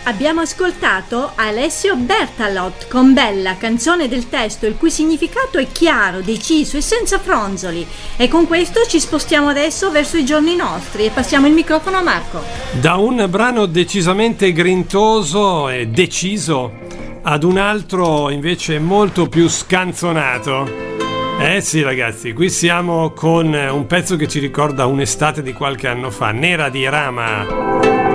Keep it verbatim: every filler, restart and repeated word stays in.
Abbiamo ascoltato Alessio Bertalot con Bella, canzone del testo il cui significato è chiaro, deciso e senza fronzoli. E con questo ci spostiamo adesso verso i giorni nostri e passiamo il microfono a Marco. Da un brano decisamente grintoso e deciso ad un altro invece molto più scanzonato. Eh sì ragazzi, qui siamo con un pezzo che ci ricorda un'estate di qualche anno fa, Nera di Rama.